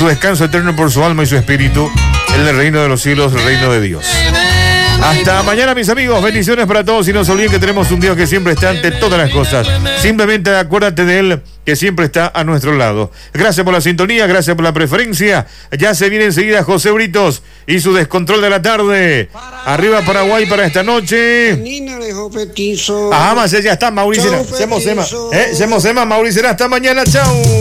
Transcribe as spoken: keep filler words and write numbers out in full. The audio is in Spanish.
su descanso eterno por su alma y su espíritu en el reino de los cielos, el reino de Dios. Hasta mañana, mis amigos. Bendiciones para todos y no se olviden que tenemos un Dios que siempre está ante todas las cosas. Simplemente acuérdate de Él, que siempre está a nuestro lado. Gracias por la sintonía, gracias por la preferencia. Ya se viene enseguida José Britos y su descontrol de la tarde. Arriba Paraguay para esta noche. Ah, más ya está Mauricio. Se mosema, eh, se mosema Mauricio. Hasta mañana, chao.